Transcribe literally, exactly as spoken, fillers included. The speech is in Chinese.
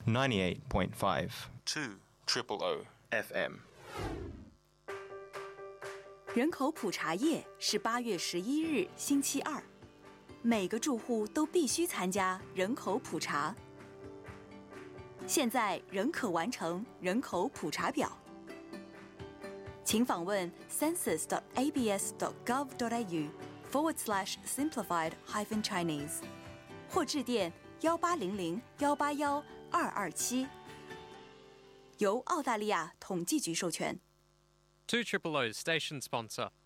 ninety-eight point five two triple O F M。 人口普查夜是八月十一日星期二，每个住户都必须参加人口普查。现在仍可完成人口普查表，请访问 census dot a b s dot gov dot a u forward slash simplified hyphen Chinese， 或致电幺八零零幺八幺二二七，由澳大利亚统计局授权。 two triple O station sponsor.